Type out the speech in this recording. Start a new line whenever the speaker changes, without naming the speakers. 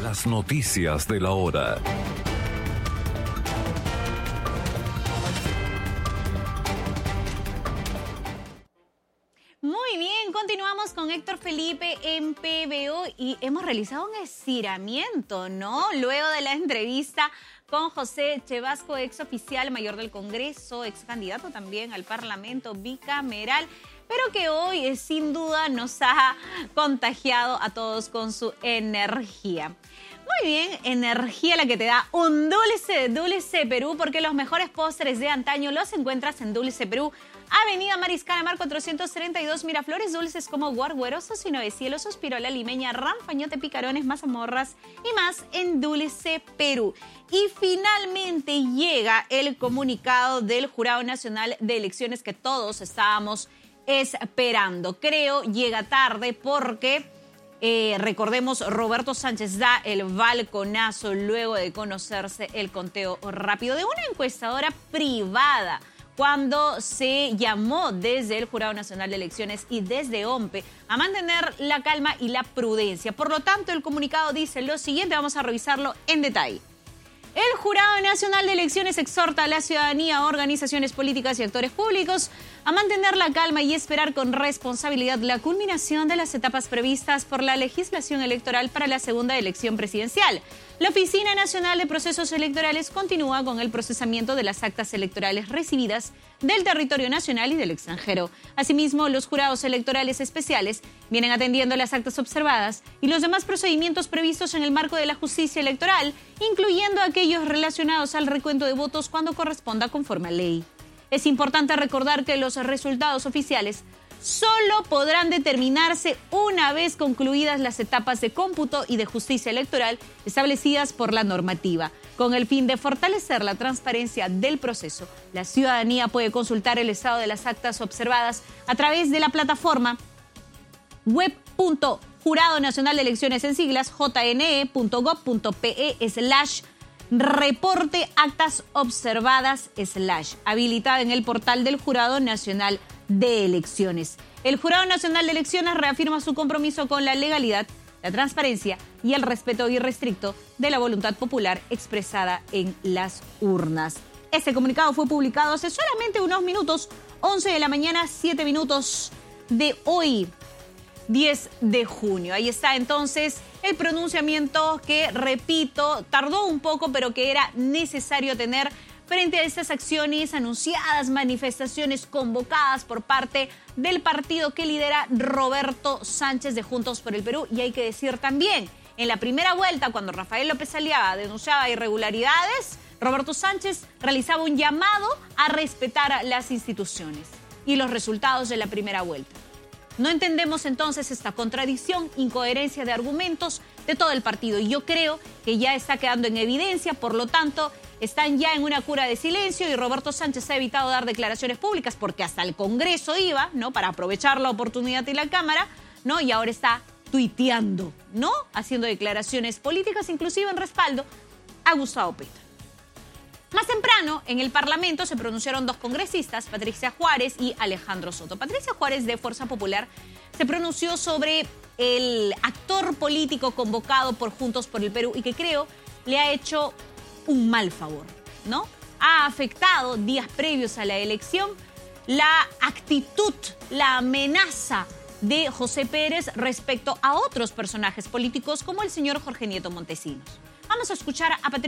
Las noticias de la hora.
Muy bien, continuamos con Héctor Felipe en PBO y hemos realizado un estiramiento, ¿no? Luego de la entrevista con José Echevasco, ex oficial mayor del Congreso, ex candidato también al Parlamento bicameral, pero que hoy sin duda nos ha contagiado a todos con su energía. Muy bien, energía la que te da un Dulce Perú, porque los mejores postres de antaño los encuentras en Dulce Perú. Avenida Mariscal Amar 432, Miraflores, dulces como guarguerosos y novecielosos, pirola limeña, ranfañote, picarones, mazamorras y más en Dulce Perú. Y finalmente llega el comunicado del Jurado Nacional de Elecciones que todos estábamos esperando. Creo llega tarde porque... recordemos, Roberto Sánchez da el balconazo luego de conocerse el conteo rápido de una encuestadora privada cuando se llamó desde el Jurado Nacional de Elecciones y desde OMPE a mantener la calma y la prudencia. Por lo tanto, el comunicado dice lo siguiente, vamos a revisarlo en detalle. El Jurado Nacional de Elecciones exhorta a la ciudadanía, organizaciones políticas y actores públicos a mantener la calma y esperar con responsabilidad la culminación de las etapas previstas por la legislación electoral para la segunda elección presidencial. La Oficina Nacional de Procesos Electorales continúa con el procesamiento de las actas electorales recibidas del territorio nacional y del extranjero. Asimismo, los jurados electorales especiales vienen atendiendo las actas observadas y los demás procedimientos previstos en el marco de la justicia electoral, incluyendo aquellos relacionados al recuento de votos cuando corresponda conforme a ley. Es importante recordar que los resultados oficiales solo podrán determinarse una vez concluidas las etapas de cómputo y de justicia electoral establecidas por la normativa. Con el fin de fortalecer la transparencia del proceso, la ciudadanía puede consultar el estado de las actas observadas a través de la plataforma web.Jurado Nacional de Elecciones en siglas jne.gov.pe/reporte actas observadas/ habilitada en el portal del Jurado Nacional de Elecciones. El Jurado Nacional de Elecciones reafirma su compromiso con la legalidad, la transparencia y el respeto irrestricto de la voluntad popular expresada en las urnas. Este comunicado fue publicado hace solamente unos minutos, 11 de la mañana, 7 minutos de hoy, 10 de junio. Ahí está entonces el pronunciamiento que, repito, tardó un poco, pero que era necesario tener frente a estas acciones anunciadas, manifestaciones convocadas por parte del partido que lidera Roberto Sánchez de Juntos por el Perú. Y hay que decir también, en la primera vuelta, cuando Rafael López Aliaga denunciaba irregularidades, Roberto Sánchez realizaba un llamado a respetar las instituciones y los resultados de la primera vuelta. No entendemos entonces esta contradicción, incoherencia de argumentos de todo el partido. Y yo creo que ya está quedando en evidencia, por lo tanto, están ya en una cura de silencio y Roberto Sánchez ha evitado dar declaraciones públicas porque hasta el Congreso iba, ¿no?, para aprovechar la oportunidad y la Cámara, ¿no?, y ahora está tuiteando, ¿no?, haciendo declaraciones políticas, inclusive en respaldo a Gustavo Petro. Más temprano, en el Parlamento se pronunciaron dos congresistas, Patricia Juárez y Alejandro Soto. Patricia Juárez, de Fuerza Popular, se pronunció sobre el actor político convocado por Juntos por el Perú y que creo le ha hecho un mal favor, ¿no? Ha afectado días previos a la elección la actitud, la amenaza de José Pérez respecto a otros personajes políticos como el señor Jorge Nieto Montesinos. Vamos a escuchar a Patricia